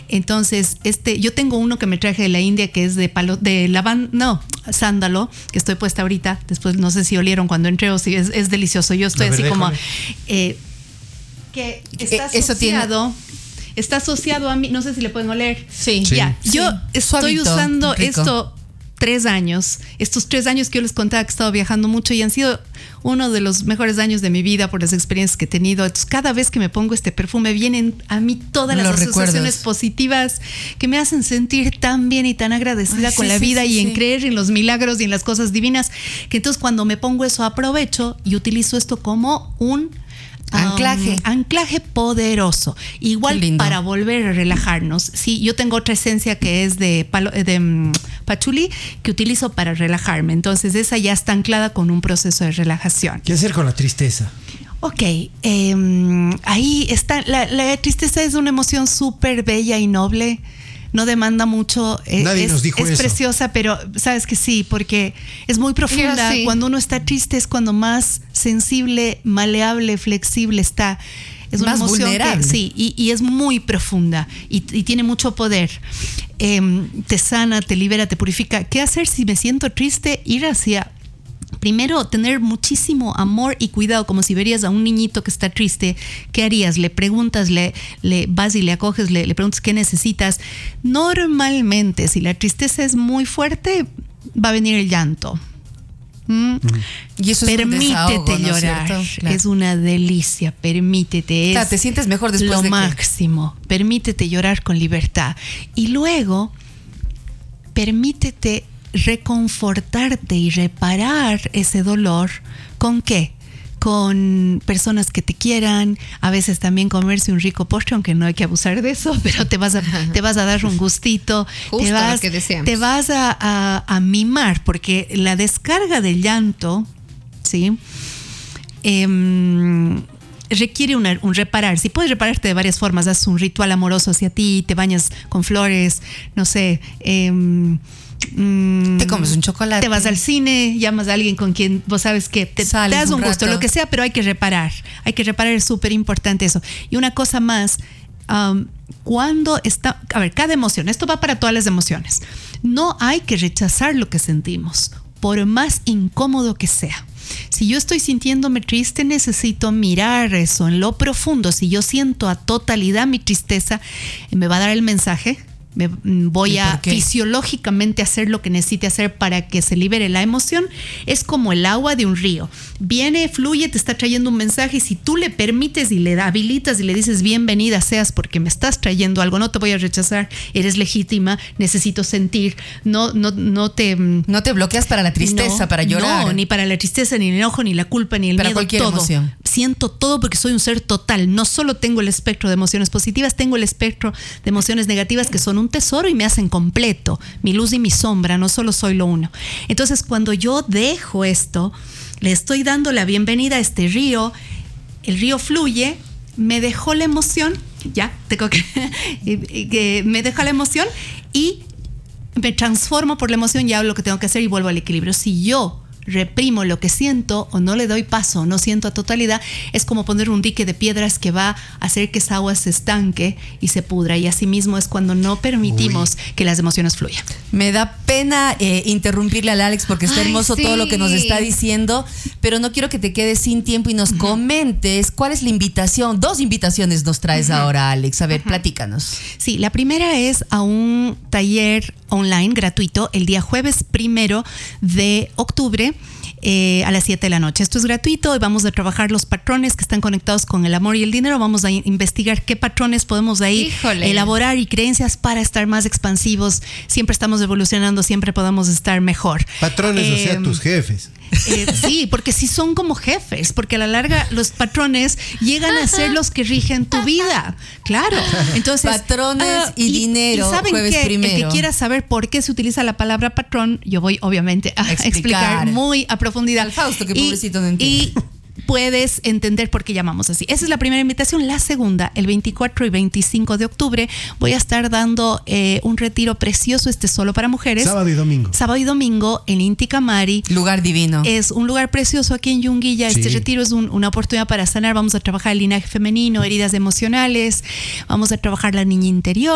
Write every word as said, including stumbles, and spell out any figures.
Entonces, este, yo tengo uno que me traje de la India que es de palo, de lavanda, no, sándalo, que estoy puesta ahorita. Después no sé si olieron cuando entré o si es, es delicioso. Yo estoy así como eh, que está asociado. Está asociado a mí, no sé si le pueden oler. Sí. sí. Ya, sí. yo estoy Suavito, usando rico. esto tres años. Estos tres años que yo les contaba que he estado viajando mucho y han sido uno de los mejores años de mi vida por las experiencias que he tenido. Entonces, cada vez que me pongo este perfume vienen a mí todas las Los asociaciones recuerdos positivas que me hacen sentir tan bien y tan agradecida Ay, con sí, la vida sí, y sí, en sí. creer en los milagros y en las cosas divinas, que entonces cuando me pongo eso aprovecho y utilizo esto como un anclaje. Um, anclaje poderoso. Igual para volver a relajarnos. Sí, yo tengo otra esencia que es de, palo, de um, pachuli que utilizo para relajarme. Entonces esa ya está anclada con un proceso de relajación. ¿Qué hacer con la tristeza? Ok, eh, ahí está. La, la tristeza es una emoción súper bella y noble. No demanda mucho, Nadie es, nos dijo es eso. preciosa, pero sabes que sí, porque es muy profunda. Sí. Cuando uno está triste es cuando más sensible, maleable, flexible está. Es una más emoción vulnerable. Que, sí, y, y es muy profunda y, y tiene mucho poder. Eh, te sana, te libera, te purifica. ¿Qué hacer si me siento triste? Ir hacia... Primero, tener muchísimo amor y cuidado, como si verías a un niñito que está triste. ¿Qué harías? Le preguntas, le, le vas y le acoges, le, le preguntas qué necesitas. Normalmente, si la tristeza es muy fuerte, va a venir el llanto. ¿Mm? Y eso es permítete un desahogo, ¿no llorar, es cierto? Claro. Es una delicia, permítete. Claro, es te sientes mejor después lo de máximo. Que... Permítete llorar con libertad. Y luego, permítete reconfortarte y reparar ese dolor. ¿Con qué? Con personas que te quieran, a veces también comerse un rico postre, aunque no hay que abusar de eso, pero te vas a, te vas a dar un gustito, Justo te vas, lo que deseamos. te vas a, a, a mimar, porque la descarga del llanto, ¿sí? Eh, requiere una, un reparar. Si puedes repararte de varias formas, haces un ritual amoroso hacia ti, te bañas con flores, no sé, eh, te comes un chocolate, te vas al cine, llamas a alguien con quien vos sabes que te, te das un, un gusto, lo que sea, pero hay que reparar, hay que reparar, es súper importante eso. Y una cosa más, um, cuando está, a ver, cada emoción, esto va para todas las emociones, no hay que rechazar lo que sentimos, por más incómodo que sea. Si yo estoy sintiéndome triste, necesito mirar eso en lo profundo. Si yo siento a totalidad mi tristeza, me va a dar el mensaje. Me voy a fisiológicamente hacer lo que necesite hacer para que se libere la emoción. Es como el agua de un río. Viene, fluye, te está trayendo un mensaje y si tú le permites y le habilitas y le dices bienvenida seas porque me estás trayendo algo, no te voy a rechazar, eres legítima, necesito sentir, no, no, no te... No te bloqueas para la tristeza, no, para llorar. No, ni para la tristeza, ni el enojo, ni la culpa, ni el para miedo, cualquier todo. Emoción. Siento todo porque soy un ser total. No solo tengo el espectro de emociones positivas, tengo el espectro de emociones negativas que son un tesoro y me hacen completo, mi luz y mi sombra, no solo soy lo uno. Entonces cuando yo dejo esto, le estoy dando la bienvenida a este río, el río fluye, me dejó la emoción, ya, tengo que, me deja la emoción y me transformo por la emoción y hago lo que tengo que hacer y vuelvo al equilibrio. Si yo reprimo lo que siento o no le doy paso, no siento a totalidad, es como poner un dique de piedras que va a hacer que esa agua se estanque y se pudra, y así mismo es cuando no permitimos Uy. que las emociones fluyan. Me da pena eh, interrumpirle al Alex porque está Ay, hermoso sí. todo lo que nos está diciendo, pero no quiero que te quedes sin tiempo y nos uh-huh. comentes cuál es la invitación. Dos invitaciones nos traes uh-huh. ahora, Alex. A ver, uh-huh. platícanos. Sí, la primera es a un taller online gratuito el día jueves primero de octubre eh, a las siete de la noche. Esto es gratuito y vamos a trabajar los patrones que están conectados con el amor y el dinero. Vamos a investigar qué patrones podemos ahí Híjole. elaborar y creencias para estar más expansivos. Siempre estamos evolucionando, siempre podemos estar mejor. Patrones, eh, o sea, tus jefes. Eh, sí, porque sí son como jefes, porque a la larga los patrones llegan a ser los que rigen tu vida. Claro. Entonces, patrones uh, y, y dinero. Y saben jueves que primero. el que quiera saber por qué se utiliza la palabra patrón, yo voy obviamente a explicar, explicar muy a profundidad. Al Fausto, que pobrecito no entiende. Y puedes entender por qué llamamos así. Esa es la primera invitación. La segunda, el veinticuatro y veinticinco de octubre, voy a estar dando eh, un retiro precioso, este solo para mujeres. Sábado y domingo. Sábado y domingo en Inti Camari. Lugar divino. Es un lugar precioso aquí en Yunguilla. Sí. Este retiro es un, una oportunidad para sanar. Vamos a trabajar el linaje femenino, heridas emocionales. Vamos a trabajar la niña interior.